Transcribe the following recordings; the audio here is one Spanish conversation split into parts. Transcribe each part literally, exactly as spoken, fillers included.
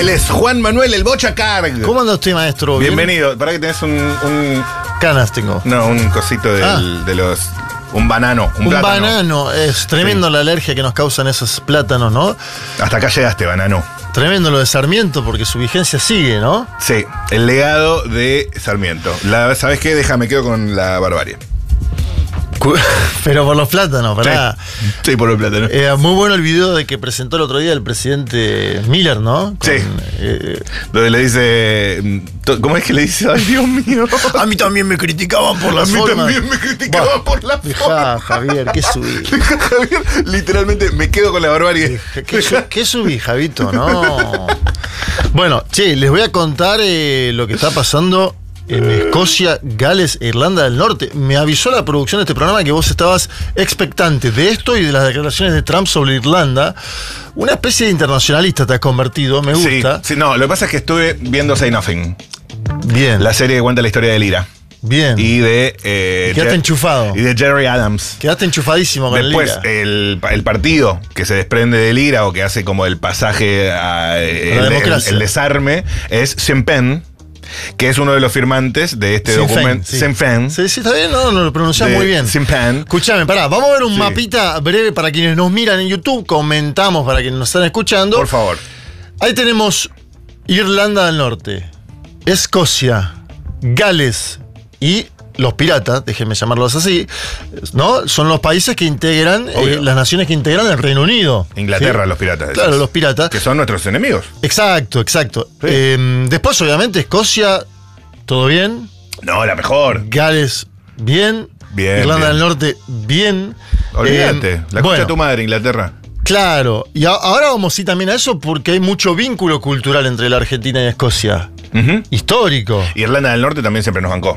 Él es Juan Manuel El Bocha Carg. ¿Cómo anda usted, maestro? Bienvenido. ¿Bien? Para que tenés un, un... Canas tengo. No, un cosito del, ah. de los... Un banano. Un, un plátano. banano. Es tremendo sí. La alergia que nos causan esos plátanos, ¿no? Hasta acá llegaste, banano. Tremendo lo de Sarmiento, porque su vigencia sigue, ¿no? Sí, el legado de Sarmiento. La, ¿Sabes qué? Déjame, quedo con la barbarie. Pero por los plátanos, ¿verdad? Sí, sí, por los plátanos. Eh, muy bueno el video de que presentó el otro día el presidente Miller, ¿no? Con, sí. Eh, Donde le dice... ¿Cómo es que le dice? Ay, Dios mío. A mí también me criticaban por las formas. A mí también me criticaban bah, por las deja, formas. Javier, ¿qué subí? Deja, Javier, literalmente me quedo con la barbarie. ¿Qué, su, ¿qué subí, Javito? No. Bueno, che, les voy a contar eh, lo que está pasando en Escocia, Gales e Irlanda del Norte. Me avisó la producción de este programa que vos estabas expectante de esto y de las declaraciones de Trump sobre Irlanda. Una especie de internacionalista te has convertido, me gusta. Sí, sí, no, lo que pasa es que estuve viendo Say Nothing. Bien. La serie que cuenta la historia del IRA. Bien. Y de... Eh, y quedaste Jer enchufado. Y de Jerry Adams. Quedaste enchufadísimo con Después, el IRA. El, el partido que se desprende del IRA o que hace como el pasaje a, el, la democracia. El, el desarme es Sinn Féin, que es uno de los firmantes de este documento. Sinn Féin. Sí, sí, está bien, no, no lo pronunciás muy bien. Sinn Féin. Escuchame, pará, vamos a ver un sí. mapita breve para quienes nos miran en YouTube, comentamos para quienes nos están escuchando. Por favor. Ahí tenemos Irlanda del Norte, Escocia, Gales y los piratas, déjenme llamarlos así, ¿no? Son los países que integran, eh, las naciones que integran el Reino Unido. Inglaterra, ¿sí? Los piratas. Claro, esos, los piratas. Que son nuestros enemigos. Exacto, exacto. Sí. Eh, después, obviamente, Escocia, ¿todo bien? No, la mejor. Gales, bien. Bien. Irlanda bien. del Norte, bien. Olvídate, eh, la escucha bueno, tu madre, Inglaterra. Claro, y a, ahora vamos a ir también a eso porque hay mucho vínculo cultural entre la Argentina y Escocia. Uh-huh. Histórico. Irlanda del Norte también siempre nos bancó.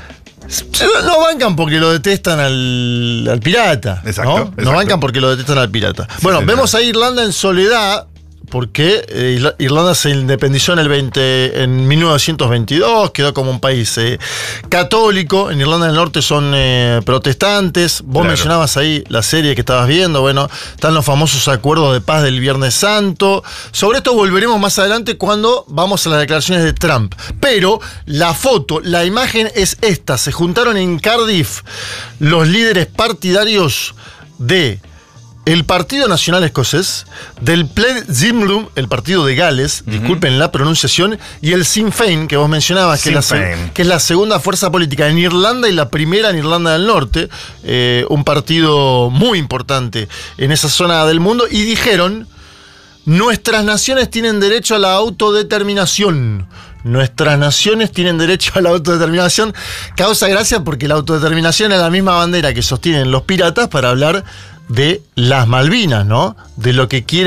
No bancan porque lo detestan al, al pirata. Exacto, ¿no? exacto. No bancan porque lo detestan al pirata. Sí, bueno, sí, vemos sí. a Irlanda en soledad porque eh, Irlanda se independizó en el veinte, en mil novecientos veintidós, quedó como un país eh, católico. En Irlanda del Norte son eh, protestantes. Vos claro. mencionabas ahí la serie que estabas viendo. Bueno, están los famosos acuerdos de paz del Viernes Santo. Sobre esto volveremos más adelante cuando vamos a las declaraciones de Trump. Pero la foto, la imagen es esta. Se juntaron en Cardiff los líderes partidarios de el Partido Nacional Escocés, del Plaid Cymru, el partido de Gales, uh-huh. disculpen la pronunciación, y el Sinn Féin, que vos mencionabas, que es, la, que es la segunda fuerza política en Irlanda y la primera en Irlanda del Norte, eh, un partido muy importante en esa zona del mundo, y dijeron, nuestras naciones tienen derecho a la autodeterminación. Nuestras naciones tienen derecho a la autodeterminación. Causa gracia porque la autodeterminación es la misma bandera que sostienen los piratas para hablar de las Malvinas, ¿no? De lo que quiere